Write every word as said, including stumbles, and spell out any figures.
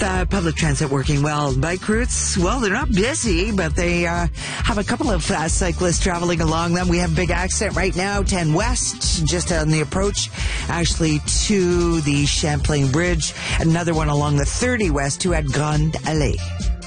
Uh, public transit working well. Bike routes, well, they're not busy, but they uh, have a couple of uh, cyclists traveling along them. We have a big accident right now, ten West, just on the approach, actually, to the Champlain Bridge. Another one along the thirty West to at Grande Allée.